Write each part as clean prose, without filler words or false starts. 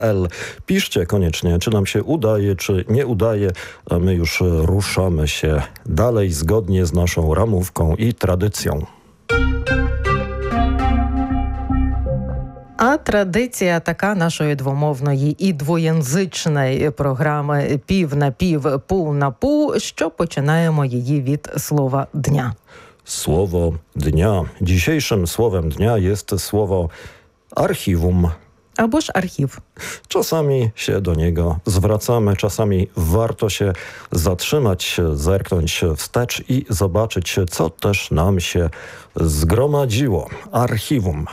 Piszcie koniecznie, czy nam się udaje, czy nie udaje, a my już ruszamy się dalej zgodnie z naszą ramówką i tradycją. А традиція така нашої двомовної і двоєнзичної програми «Пів на пів, пул на пул», що починаємо її від слова «дня». Słowo dnia. Dzisiejszym słowem dnia jest słowo archiwum. Або ж архів. Czasami się do niego zwracamy, czasami warto się zatrzymać, zerknąć wstecz i zobaczyć, co też nam się zgromadziło. Archiwum.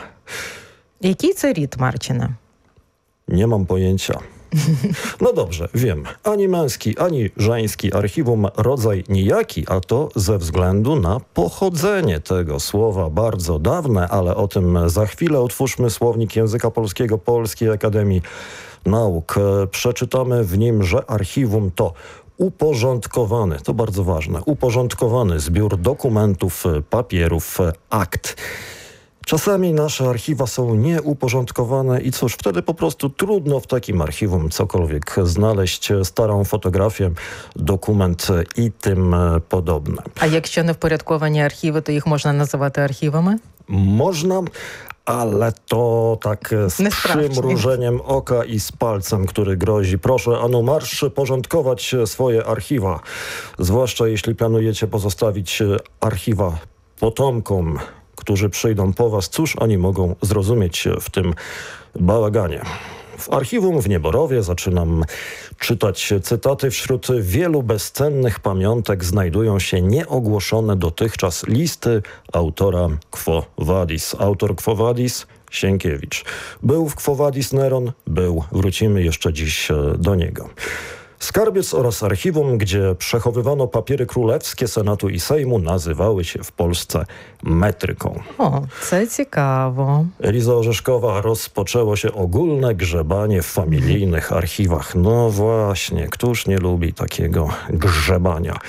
Який це рід, Марчине? Nie mam pojęcia. No dobrze, wiem. Ani męski, ani żeński archiwum rodzaj nijaki, a to ze względu na pochodzenie tego słowa bardzo dawne, ale o tym za chwilę. Otwórzmy słownik języka polskiego Polskiej Akademii Nauk. Przeczytamy w nim, że archiwum to uporządkowany, to bardzo ważne, uporządkowany zbiór dokumentów, papierów, akt. Czasami nasze archiwa są nieuporządkowane i cóż, wtedy po prostu trudno w takim archiwum cokolwiek znaleźć, starą fotografię, dokument i tym podobne. А якщо не впорядковані архіви, то їх можна називати архівами? Można, ale to tak z przymrużeniem oka i z palcem, który grozi. Proszę, ano marsz porządkować swoje archiwa, zwłaszcza jeśli planujecie pozostawić archiwa potomkom, którzy przyjdą po was. Cóż oni mogą zrozumieć w tym bałaganie? W archiwum w Nieborowie zaczynam czytać cytaty. Wśród wielu bezcennych pamiątek znajdują się nieogłoszone dotychczas listy autora Quo Vadis. Autor Quo Vadis Sienkiewicz. Był w Quo Vadis Neron? Był. Wrócimy jeszcze dziś do niego. Skarbiec oraz archiwum, gdzie przechowywano papiery królewskie Senatu i Sejmu, nazywały się w Polsce metryką. O, це цікаво. Eliza Orzeszkowa, rozpoczęło się ogólne grzebanie w familijnych archiwach. No właśnie, któż nie lubi takiego grzebania?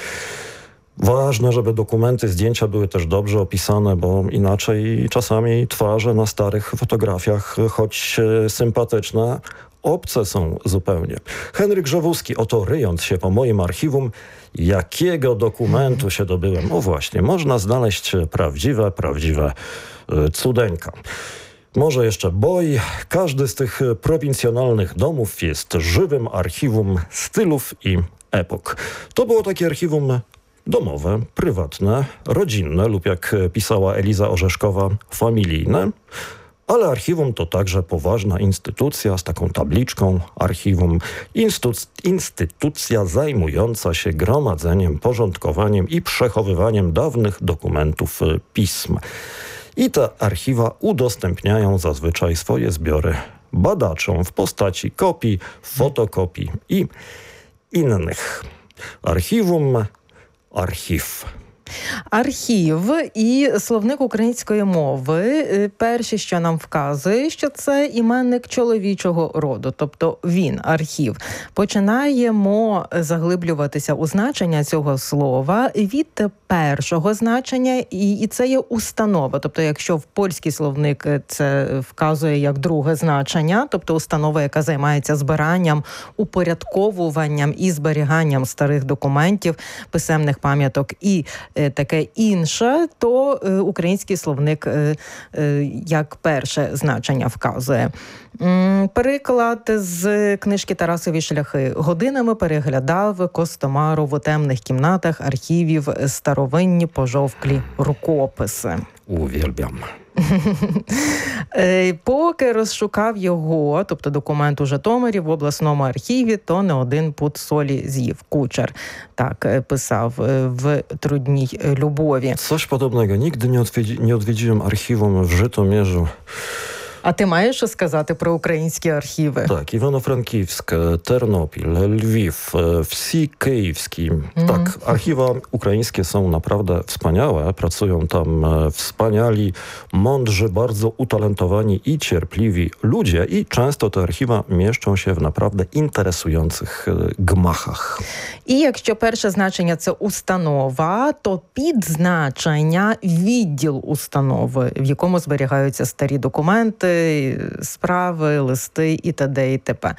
Ważne, żeby dokumenty, zdjęcia były też dobrze opisane, bo inaczej czasami twarze na starych fotografiach, choć sympatyczne, obce są zupełnie. Henryk Grzewuski, oto ryjąc się po moim archiwum, jakiego dokumentu się dobyłem. O właśnie, można znaleźć prawdziwe cudeńka. Może jeszcze boj. Każdy z tych prowincjonalnych domów jest żywym archiwum stylów i epok. To było takie archiwum domowe, prywatne, rodzinne lub jak pisała Eliza Orzeszkowa, familijne. Ale archiwum to także poważna instytucja z taką tabliczką archiwum. Instytucja zajmująca się gromadzeniem, porządkowaniem i przechowywaniem dawnych dokumentów pism. I te archiwa udostępniają zazwyczaj swoje zbiory badaczom w postaci kopii, fotokopii i innych. Archiwum, archiw. Архів і словник української мови перше, що нам вказує, що це іменник чоловічого роду, тобто він, архів. Починаємо заглиблюватися у значення цього слова від першого значення, і це є установа. Тобто, якщо в польський словник це вказує як друге значення, тобто установа, яка займається збиранням, упорядковуванням і зберіганням старих документів, писемних пам'яток і таке інше, то український словник як перше значення вказує. Приклад з книжки «Тарасові шляхи». Годинами переглядав Костомаров у темних кімнатах архівів старовинні пожовклі рукописи. Uwielbiam. Поки розшукав його, тобто документ у Житомирі в обласному архіві, то не один пуд солі з'їв. Кучер так писав в «Трудній любові». Coś podobnego. Nigdy nie odwiedziłem archiwum w Żytomierzu. А ти маєш що сказати про українські архіви? Tak, Iwano-Frankivsk, Ternopil, Lwiw, Wsi Kyjwski. Tak, archiwa ukraińskie są naprawdę wspaniałe. Pracują tam wspaniali, mądrzy, bardzo utalentowani i cierpliwi ludzie. I często te archiwa mieszczą się w naprawdę interesujących gmachach. І якщо перше значення – це установа, то підзначення – відділ установи, в якому зберігаються старі документи, документи, справи, листи і т.д. і т.п.